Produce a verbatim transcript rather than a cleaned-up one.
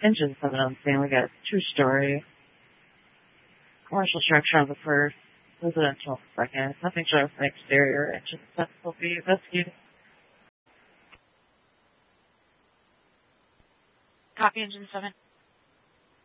Engine seven on scene. We got two-story commercial structure on the first, residential second. Nothing shows the exterior. Engine seven will be investigated. Copy, Engine seven.